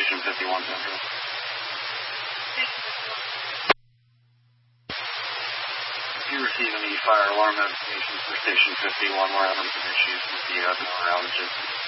Station 51 Central. If you receive any fire alarm notifications for Station 51, we're having some issues with the power outages.